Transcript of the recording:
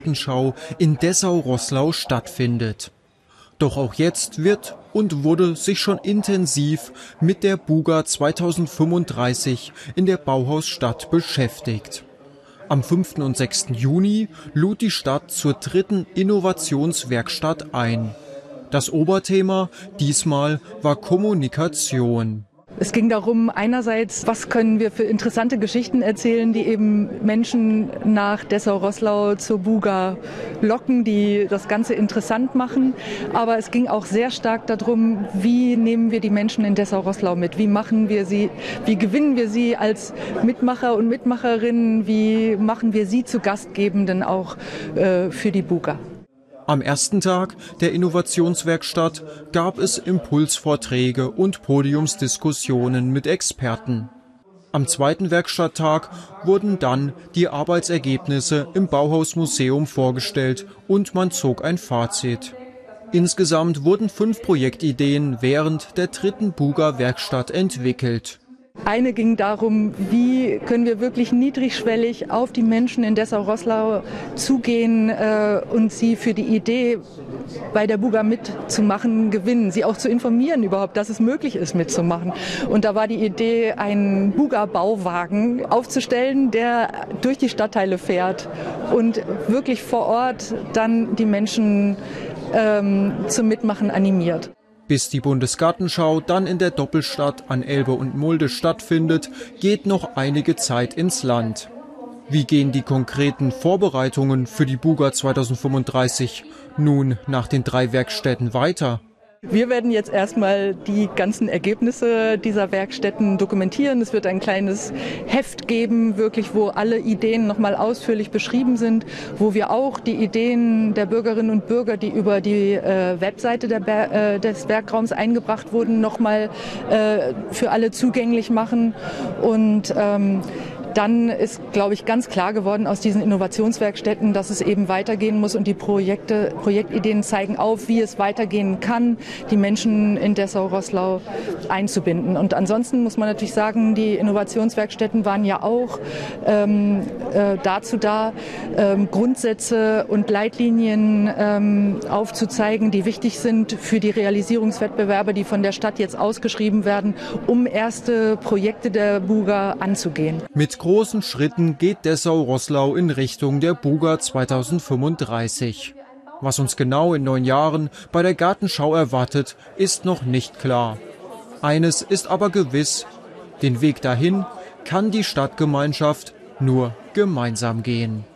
Gartenschau in Dessau-Roßlau stattfindet. Doch auch jetzt wird und wurde sich schon intensiv mit der Buga 2035 in der Bauhausstadt beschäftigt. Am 5. und 6. Juni lud die Stadt zur 3. Innovationswerkstatt ein. Das Oberthema diesmal war Kommunikation. Es ging darum, einerseits, was können wir für interessante Geschichten erzählen, die eben Menschen nach Dessau-Roßlau zur Buga locken, die das Ganze interessant machen. Aber es ging auch sehr stark darum, wie nehmen wir die Menschen in Dessau-Roßlau mit? Wie machen wir sie, wie gewinnen wir sie als Mitmacher und Mitmacherinnen? Wie machen wir sie zu Gastgebenden auch für die Buga? Am ersten Tag der Innovationswerkstatt gab es Impulsvorträge und Podiumsdiskussionen mit Experten. Am zweiten Werkstatttag wurden dann die Arbeitsergebnisse im Bauhausmuseum vorgestellt und man zog ein Fazit. Insgesamt wurden 5 Projektideen während der 3. Buga-Werkstatt entwickelt. Eine ging darum, wie können wir wirklich niedrigschwellig auf die Menschen in Dessau-Roßlau zugehen und sie für die Idee, bei der Buga mitzumachen, gewinnen. Sie auch zu informieren überhaupt, dass es möglich ist, mitzumachen. Und da war die Idee, einen Buga-Bauwagen aufzustellen, der durch die Stadtteile fährt und wirklich vor Ort dann die Menschen zum Mitmachen animiert. Bis die Bundesgartenschau dann in der Doppelstadt an Elbe und Mulde stattfindet, geht noch einige Zeit ins Land. Wie gehen die konkreten Vorbereitungen für die Buga 2035 nun nach den 3 Werkstätten weiter? Wir werden jetzt erstmal die ganzen Ergebnisse dieser Werkstätten dokumentieren. Es wird ein kleines Heft geben, wirklich, wo alle Ideen nochmal ausführlich beschrieben sind, wo wir auch die Ideen der Bürgerinnen und Bürger, die über die Webseite des Werkraums eingebracht wurden, nochmal für alle zugänglich machen. Und dann ist, glaube ich, ganz klar geworden aus diesen Innovationswerkstätten, dass es eben weitergehen muss und die Projektideen zeigen auf, wie es weitergehen kann, die Menschen in Dessau-Roßlau einzubinden. Und ansonsten muss man natürlich sagen, die Innovationswerkstätten waren ja auch dazu da, Grundsätze und Leitlinien aufzuzeigen, die wichtig sind für die Realisierungswettbewerbe, die von der Stadt jetzt ausgeschrieben werden, um erste Projekte der Buga anzugehen. Mit großen Schritten geht Dessau-Roßlau in Richtung der Buga 2035. Was uns genau in 9 Jahren bei der Gartenschau erwartet, ist noch nicht klar. Eines ist aber gewiss: Den Weg dahin kann die Stadtgemeinschaft nur gemeinsam gehen.